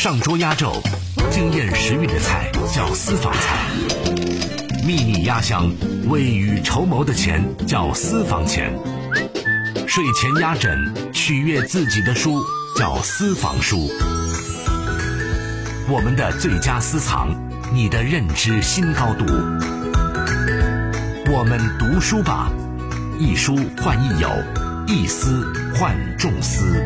上桌压轴，惊艳食欲的菜叫私房菜；秘密压箱，未雨绸缪的钱叫私房钱；睡前压枕，取悦自己的书叫私房书。我们的最佳私藏，你的认知新高度。我们读书吧，一书换一友，一思换众思。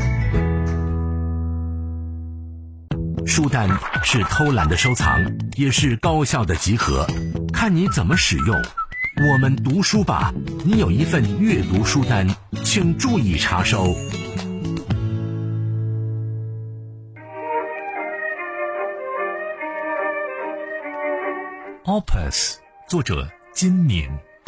书单是偷懒的收藏，也是高效的集合，看你怎么使用。我们读书吧，你有一份阅读书单，请注意查收。Opus， 作者金敏。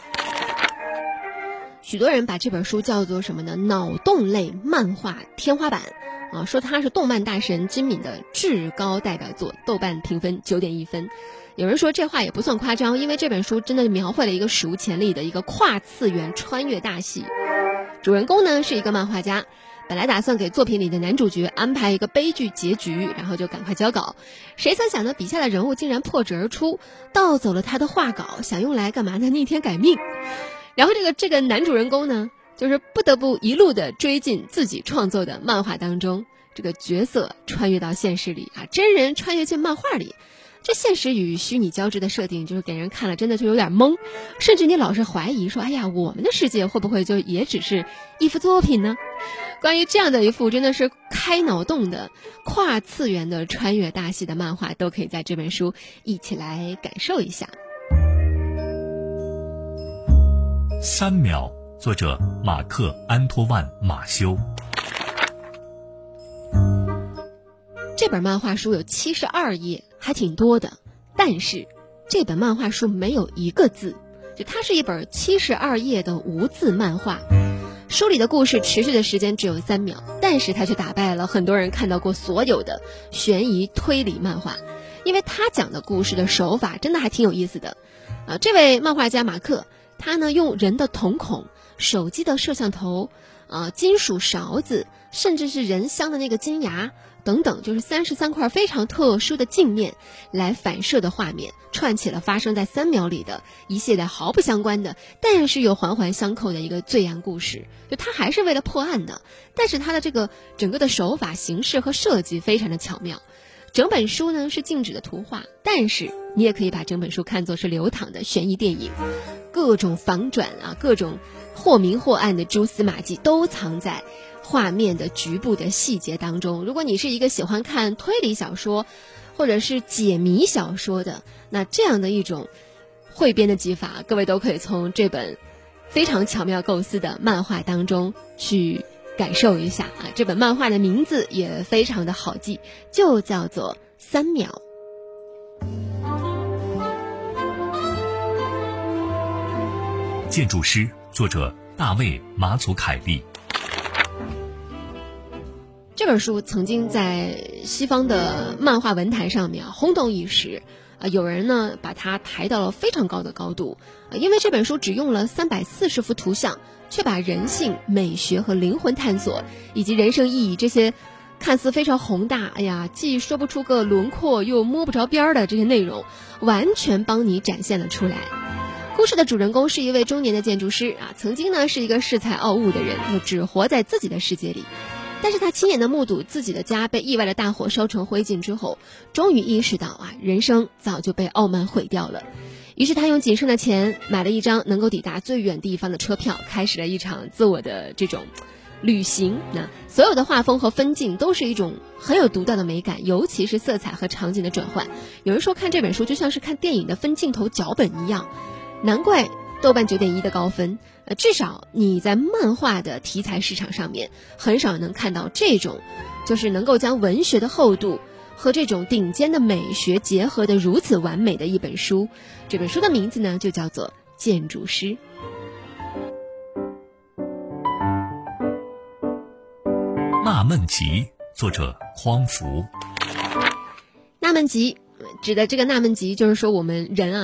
许多人把这本书叫做什么呢？脑洞类漫画天花板啊，说它是动漫大神金敏的至高代表作，豆瓣评分9.1分。有人说这话也不算夸张，因为这本书真的描绘了一个史无前例的一个跨次元穿越大戏。主人公呢是一个漫画家，本来打算给作品里的男主角安排一个悲剧结局，然后就赶快交稿。谁曾想呢，笔下的人物竟然破纸而出，盗走了他的画稿，想用来干嘛呢？逆天改命。然后这个男主人公呢，就是不得不一路的追进自己创作的漫画当中，这个角色穿越到现实里啊，真人穿越进漫画里。这现实与虚拟交织的设定，就是给人看了真的就有点懵，甚至你老是怀疑说，哎呀，我们的世界会不会就也只是一幅作品呢？关于这样的一幅真的是开脑洞的跨次元的穿越大戏的漫画，都可以在这本书一起来感受一下。 3秒，作者马克·安托万·马修。 这本漫画书有72页，还挺多的，但是这本漫画书没有一个字，就它是一本72页的无字漫画。书里的故事持续的时间只有3秒，但是它却打败了很多人看到过所有的悬疑推理漫画，因为他讲的故事的手法真的还挺有意思的。这位漫画家马克，他呢用人的瞳孔、手机的摄像头、金属勺子，甚至是人镶的那个金牙等等，就是33块非常特殊的镜面来反射的画面，串起了发生在3秒里的一系列毫不相关的，但是又环环相扣的一个罪案故事。就他还是为了破案的，但是他的这个整个的手法、形式和设计非常的巧妙。整本书呢是静止的图画，但是你也可以把整本书看作是流淌的悬疑电影，各种反转啊，各种或明或暗的蛛丝马迹都藏在画面的局部的细节当中。如果你是一个喜欢看推理小说或者是解谜小说的，那这样的一种汇编的技法，各位都可以从这本非常巧妙构思的漫画当中去感受一下啊。这本漫画的名字也非常的好记，就叫做3秒。 建筑师，作者大卫·马祖凯利。 这本书曾经在西方的漫画文坛上面轰动一时，有人呢把它抬到了非常高的高度，因为这本书只用了340幅图像，却把人性、美学和灵魂探索以及人生意义这些看似非常宏大，哎呀，既说不出个轮廓又摸不着边的这些内容，完全帮你展现了出来。故事的主人公是一位中年的建筑师啊，曾经呢是一个恃才傲物的人，就只活在自己的世界里。但是他亲眼的目睹自己的家被意外的大火烧成灰烬之后，终于意识到啊，人生早就被傲慢毁掉了。于是他用仅剩的钱买了一张能够抵达最远地方的车票，开始了一场自我的这种旅行。那所有的画风和分镜都是一种很有独到的美感，尤其是色彩和场景的转换。有人说看这本书就像是看电影的分镜头脚本一样，难怪豆瓣9.1的高分。至少你在漫画的题材市场上面很少能看到这种就是能够将文学的厚度和这种顶尖的美学结合的如此完美的一本书。这本书的名字呢就叫做《建筑师》。 纳闷集，作者匡福。 纳闷集指的这个纳闷集就是说我们人啊